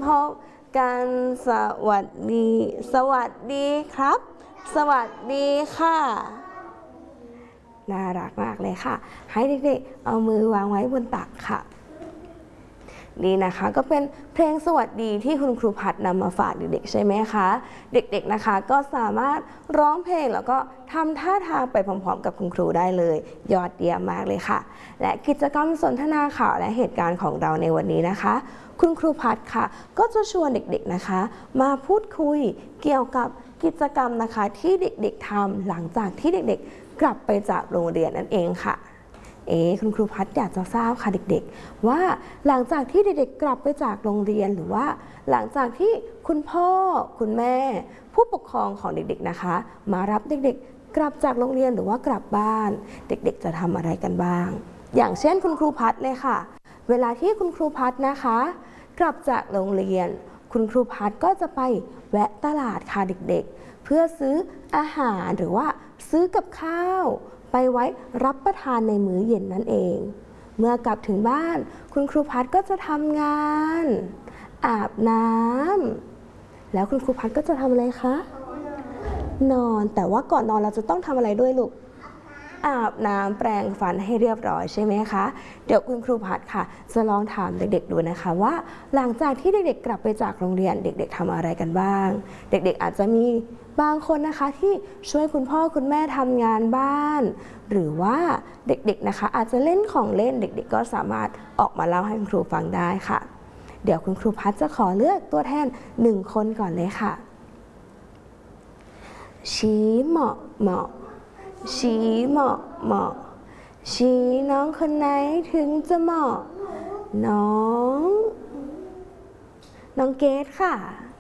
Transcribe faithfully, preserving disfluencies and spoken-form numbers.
พบกันสวัสดีสวัสดีครับสวัสดีค่ะน่ารักมากเลยค่ะให้เด็กๆเอามือวางไว้บนตักค่ะนี่นะคะก็เป็นเพลงสวัสดีที่คุณครูพัดนำมาฝากเด็กๆใช่ไหมคะเด็กๆนะคะก็สามารถร้องเพลงแล้วก็ทำท่าทางไปพร้อมๆกับคุณครูได้เลยยอดเยี่ยมมากเลยค่ะและกิจกรรมสนทนาข่าวและเหตุการณ์ของเราในวันนี้นะคะคุณครูพัดค่ะก็จะชวนเด็กๆนะคะมาพูดคุยเกี่ยวกับกิจกรรมนะคะที่เด็กๆทำหลังจากที่เด็กๆกลับไปจากโรงเรียนนั่นเองค่ะเอ๊คุณครูพัดอยากจะทราบค่ะเด็กๆว่าหลังจากที่เด็กๆกลับไปจากโรงเรียนหรือว่าหลังจากที่คุณพ่อคุณแม่ผู้ปกครองของเด็กๆนะคะมารับเด็กๆกลับจากโรงเรียนหรือว่ากลับบ้านเด็กๆจะทำอะไรกันบ้างอย่างเช่นคุณครูพัดเลยค่ะเวลาที่คุณครูพัดนะคะกลับจากโรงเรียนคุณครูพัดก็จะไปแวะตลาดค่ะเด็กๆเพื่อซื้ออาหารหรือว่าซื้อกับข้าวไปไว้รับประทานในมื้อเย็นนั่นเองเมื่อกลับถึงบ้านคุณครูพัดก็จะทำงานอาบน้ำแล้วคุณครูพัดก็จะทำอะไรคะนอนแต่ว่าก่อนนอนเราจะต้องทำอะไรด้วยลูกอาบน้ำแปรงฟันให้เรียบร้อยใช่ไหมคะเดี๋ยวคุณครูพัดค่ะจะลองถามเด็กๆดูนะคะว่าหลังจากที่เด็กๆกลับไปจากโรงเรียนเด็กๆทำอะไรกันบ้างเด็กๆอาจจะมีบางคนนะคะที่ช่วยคุณพ่อคุณแม่ทำงานบ้านหรือว่าเด็กๆนะคะอาจจะเล่นของเล่นเด็กๆก็สามารถออกมาเล่าให้คุณครูฟังได้ค่ะเดี๋ยวคุณครูพัดจะขอเลือกตัวแทนหนึ่งคนก่อนเลยค่ะชี้เหมาะเหมาะชี้เหมาะเหมาะชี้น้องคนไหนถึงจะเหมาะน้องน้องเกดค่ะ